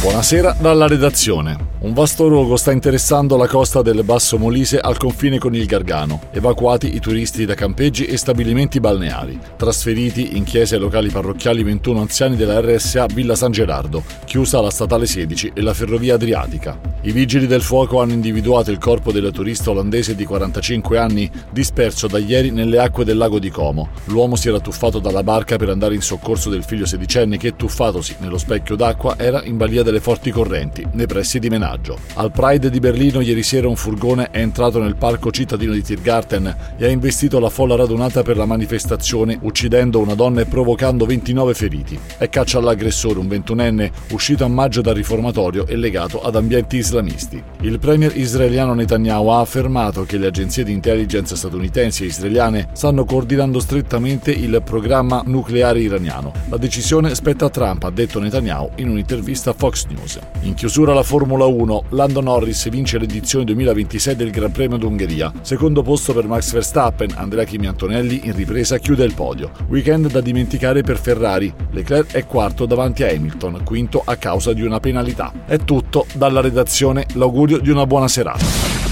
Buonasera dalla redazione. Un vasto rogo sta interessando la costa del Basso Molise al confine con il Gargano. Evacuati i turisti da campeggi e stabilimenti balneari. Trasferiti in chiese e locali parrocchiali 21 anziani della RSA Villa San Gerardo, chiusa la statale 16 e la ferrovia Adriatica. I vigili del fuoco hanno individuato il corpo del turista olandese di 45 anni disperso da ieri nelle acque del lago di Como. L'uomo si era tuffato dalla barca per andare in soccorso del figlio sedicenne che, tuffatosi nello specchio d'acqua, era in balia delle forti correnti, nei pressi di Menaggio. Al Pride di Berlino ieri sera un furgone è entrato nel parco cittadino di Tiergarten e ha investito la folla radunata per la manifestazione, uccidendo una donna e provocando 29 feriti. È caccia all'aggressore, un 21enne uscito a maggio dal riformatorio e legato ad ambienti islamisti. Il premier israeliano Netanyahu ha affermato che le agenzie di intelligence statunitensi e israeliane stanno coordinando strettamente il programma nucleare iraniano. La decisione spetta a Trump, ha detto Netanyahu in un'intervista a Fox News. In chiusura la Formula 1, Lando Norris vince l'edizione 2026 del Gran Premio d'Ungheria. Secondo posto per Max Verstappen, Andrea Kimi Antonelli in ripresa chiude il podio. Weekend da dimenticare per Ferrari. Leclerc è quarto davanti a Hamilton, quinto a causa di una penalità. È tutto dalla redazione, l'augurio di una buona serata.